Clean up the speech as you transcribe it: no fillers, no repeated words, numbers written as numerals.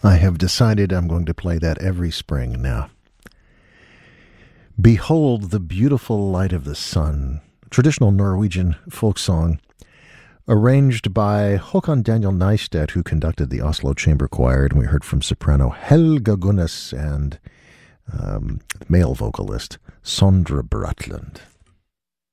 I have decided I'm going to play that every spring now. Behold the beautiful light of the sun, traditional Norwegian folk song, arranged by Håkon Daniel Nystedt, who conducted the Oslo Chamber Choir, and we heard from soprano Helga Gunnes and male vocalist Sondre Bratland.